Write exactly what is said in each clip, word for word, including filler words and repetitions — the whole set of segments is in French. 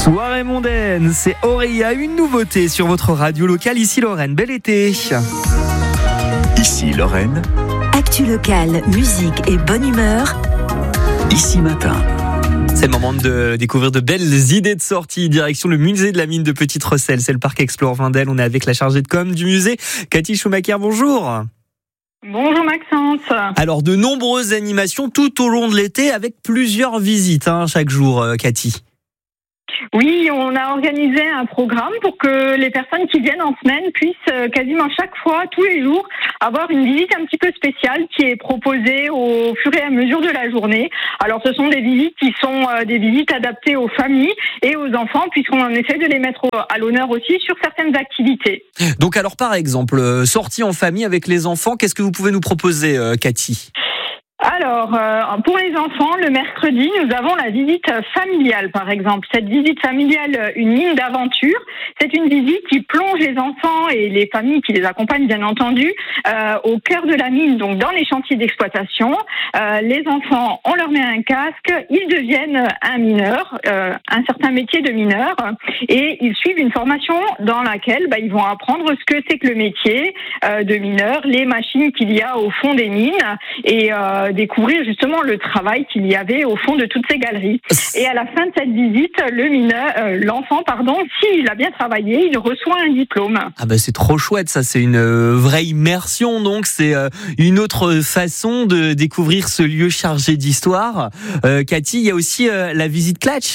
Soirée mondaine, c'est Aurélia, une nouveauté sur votre radio locale. Ici Lorraine, bel été. Ici Lorraine. Actu locale, musique et bonne humeur. Ici matin. C'est le moment de découvrir de belles idées de sortie. Direction le musée de la mine de Petite-Rosselle. C'est le parc Explore Vindel. On est avec la chargée de com du musée, Cathy Schumacher. Bonjour. Bonjour Maxence. Alors, de nombreuses animations tout au long de l'été avec plusieurs visites hein, chaque jour, euh, Cathy. Oui, on a organisé un programme pour que les personnes qui viennent en semaine puissent quasiment chaque fois, tous les jours, avoir une visite un petit peu spéciale qui est proposée au fur et à mesure de la journée. Alors, ce sont des visites qui sont des visites adaptées aux familles et aux enfants, puisqu'on en essaie de les mettre à l'honneur aussi sur certaines activités. Donc, alors, par exemple, sortie en famille avec les enfants, qu'est-ce que vous pouvez nous proposer, euh, Cathy ? Alors, euh, pour les enfants, le mercredi, nous avons la visite familiale, par exemple. Cette visite familiale, une mine d'aventure, c'est une visite qui plonge les enfants et les familles qui les accompagnent, bien entendu, euh, au cœur de la mine, donc dans les chantiers d'exploitation. Euh, les enfants, on leur met un casque, ils deviennent un mineur, euh, un certain métier de mineur, et ils suivent une formation dans laquelle bah, ils vont apprendre ce que c'est que le métier euh, de mineur, les machines qu'il y a au fond des mines, et euh, découvrir justement le travail qu'il y avait au fond de toutes ces galeries. Et à la fin de cette visite, le mineur, euh, l'enfant, pardon, s'il a bien travaillé, il reçoit un diplôme. Ah bah c'est trop chouette, ça c'est une euh, vraie immersion, donc c'est euh, une autre façon de découvrir ce lieu chargé d'histoire. Euh, Cathy, il y a aussi euh, la visite Klatch.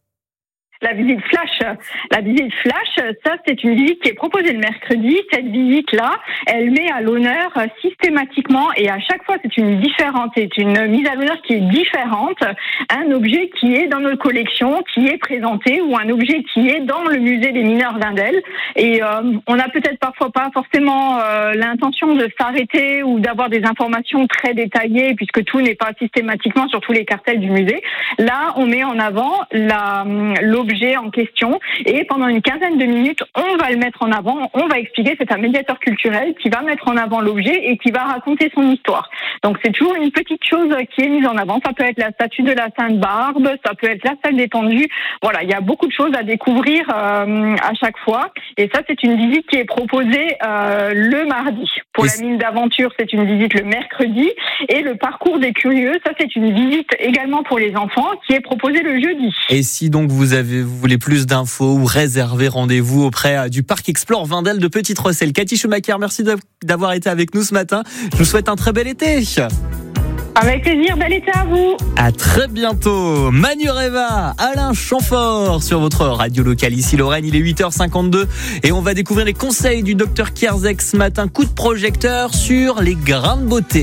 La visite flash, la visite flash, ça c'est une visite qui est proposée le mercredi. Cette visite-là, elle met à l'honneur systématiquement et à chaque fois c'est une différente, c'est une mise à l'honneur qui est différente, un objet qui est dans notre collection, qui est présenté ou un objet qui est dans le musée des mineurs Vindel. Et euh, on n'a peut-être parfois pas forcément euh, l'intention de s'arrêter ou d'avoir des informations très détaillées puisque tout n'est pas systématiquement sur tous les cartels du musée. Là, on met en avant la, l'objet en question et pendant une quinzaine de minutes, on va le mettre en avant, on va expliquer, c'est un médiateur culturel qui va mettre en avant l'objet et qui va raconter son histoire. Donc c'est toujours une petite chose qui est mise en avant, ça peut être la statue de la Sainte Barbe, ça peut être la salle détendue, voilà, il y a beaucoup de choses à découvrir euh, à chaque fois et ça c'est une visite qui est proposée euh, le mardi. Pour et la mine d'aventure, c'est une visite le mercredi et le parcours des curieux, ça c'est une visite également pour les enfants qui est proposée le jeudi. Et si donc vous avez vous voulez plus d'infos ou réserver rendez-vous auprès du parc Explore Vindel de Petite-Rosselle. Cathy Schumacher, merci d'avoir été avec nous ce matin. Je vous souhaite un très bel été. Avec plaisir, bel été à vous. À très bientôt. Manureva, Alain Chamfort sur votre radio locale ici Lorraine. Il est huit heures cinquante-deux et on va découvrir les conseils du docteur Kierzek ce matin. Coup de projecteur sur les grains de beauté.